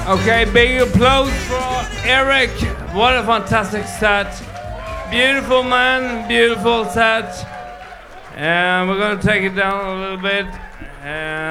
Okay, big applause for Eric. What a fantastic set. Beautiful man, beautiful set. And we're gonna take it down a little bit.